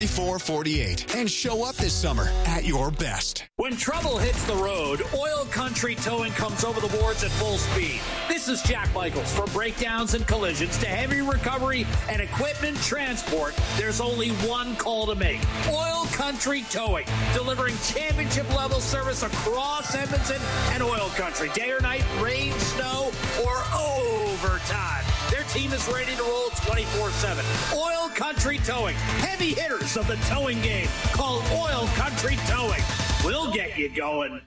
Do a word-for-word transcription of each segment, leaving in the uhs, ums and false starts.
four forty-eight and show up this summer at your best. When trouble hits the road, Oil Country Towing comes over the boards at full speed. This is Jack Michaels. From breakdowns and collisions to heavy recovery and equipment transport, there's only one call to make. Oil Country Towing, delivering championship-level service across Edmonton and Oil Country. Day or night, rain, snow, or overtime. Their team is ready to roll twenty-four seven. Oil Country Towing, heavy hitters of the towing game. Call Oil Country Towing. We'll get you going.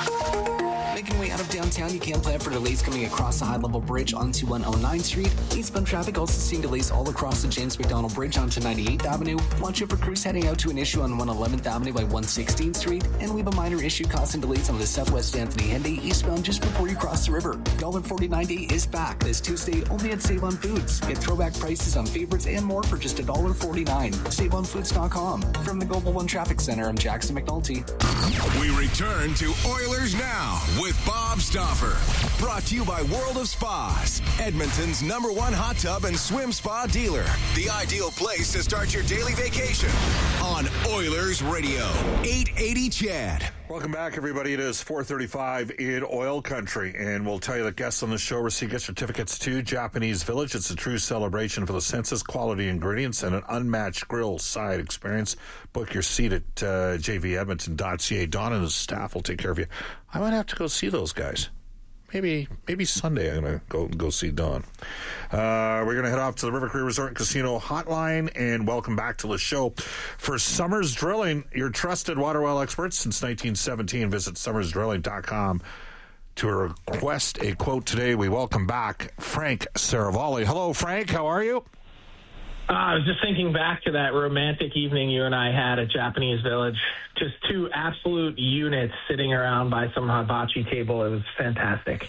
Making your way out of downtown, you can plan for delays coming across the high-level bridge onto one oh ninth Street. Eastbound traffic also seeing delays all across the James McDonald Bridge onto ninety-eighth Avenue. Watch out for crews heading out to an issue on one eleventh Avenue by one sixteenth Street. And we have a minor issue causing delays on the Southwest Anthony Henday eastbound just before you cross the river. one dollar forty-nine Day is back this Tuesday only at Save On Foods. Get throwback prices on favorites and more for just one dollar forty-nine. Save On Foods dot com. From the Global One Traffic Center, I'm Jackson McNulty. We return to Oilers Now with Bob Stauffer. Brought to you by World of Spas, Edmonton's number one hot tub and swim spa dealer. The ideal place to start your daily vacation on Oilers Radio, eight eighty C H E D. Welcome back, everybody. It is four thirty-five in Oil Country, and we'll tell you that guests on the show receive gift certificates to Japanese Village. It's a true celebration for the senses, quality ingredients, and an unmatched grill side experience. Book your seat at uh, j v edmonton dot c a. Don and his staff will take care of you. I might have to go see those guys. Maybe maybe Sunday I'm going to go go see Don. Uh, we're going to head off to the River Cree Resort and Casino hotline, and welcome back to the show. For Summers Drilling, your trusted water well experts since nineteen seventeen. Visit summers drilling dot com to request a quote today. We welcome back Frank Saravalli. Hello, Frank. How are you? Uh, I was just thinking back to that romantic evening you and I had at Japanese Village. Just two absolute units sitting around by some hibachi table. It was fantastic.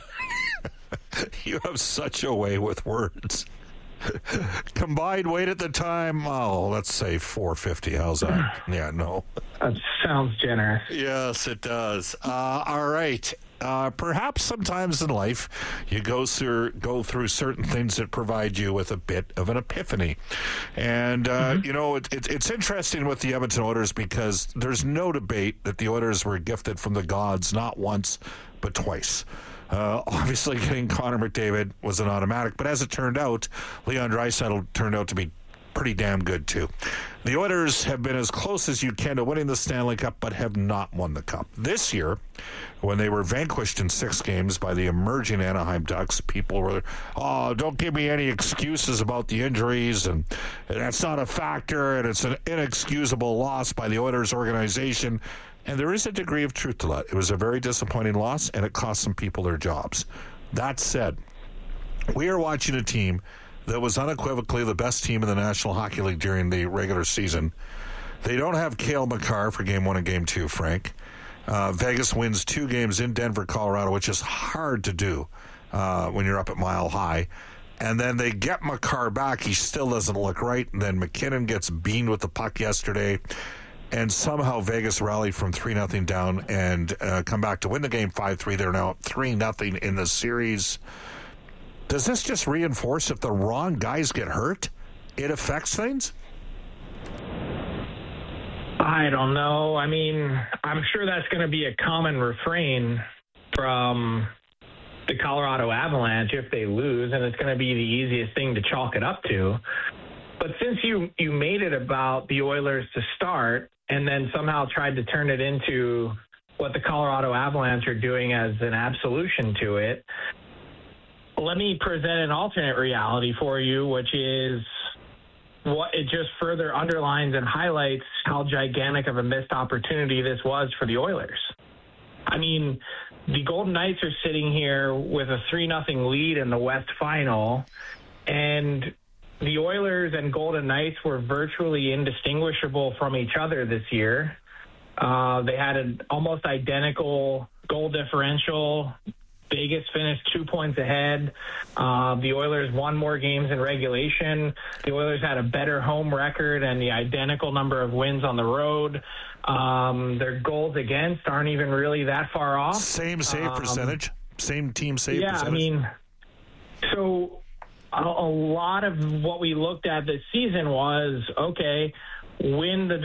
You have such a way with words. Combined weight at the time, oh, let's say four fifty. How's that? Yeah, no. That sounds generous. Yes, it does. Uh, all right. Uh, perhaps sometimes in life you go through go through certain things that provide you with a bit of an epiphany. And, uh, mm-hmm. you know, it, it, it's interesting with the Edmonton Oilers because there's no debate that the Oilers were gifted from the gods not once but twice. Uh, obviously, getting Connor McDavid was an automatic, but as it turned out, Leon Draisaitl turned out to be pretty damn good, too. The Oilers have been as close as you can to winning the Stanley Cup, but have not won the Cup. This year, when they were vanquished in six games by the emerging Anaheim Ducks, people were, oh, don't give me any excuses about the injuries, and that's not a factor, and it's an inexcusable loss by the Oilers organization. And there is a degree of truth to that. It was a very disappointing loss, and it cost some people their jobs. That said, we are watching a team that was unequivocally the best team in the National Hockey League during the regular season. They don't have Cale Makar for game one and game two, Frank. Uh, Vegas wins two games in Denver, Colorado, which is hard to do uh, when you're up at Mile High. And then they get Makar back. He still doesn't look right. And then McKinnon gets beamed with the puck yesterday. And somehow Vegas rallied from three nothing down and uh, come back to win the game five three. They're now three nothing in the series. Does this just reinforce if the wrong guys get hurt, it affects things? I don't know. I mean, I'm sure that's going to be a common refrain from the Colorado Avalanche if they lose, and it's going to be the easiest thing to chalk it up to. But since you, you made it about the Oilers to start and then somehow tried to turn it into what the Colorado Avalanche are doing as an absolution to it, let me present an alternate reality for you, which is what it just further underlines and highlights how gigantic of a missed opportunity this was for the Oilers. I mean, the Golden Knights are sitting here with a three nothing lead in the West Final, and the Oilers and Golden Knights were virtually indistinguishable from each other this year. Uh, they had an almost identical goal differential. Vegas finished two points ahead. Uh, the Oilers won more games in regulation. The Oilers had a better home record and the identical number of wins on the road. Um, their goals against aren't even really that far off. Same save um, percentage. Same team save yeah, percentage. Yeah, I mean, so a, a lot of what we looked at this season was, okay, win the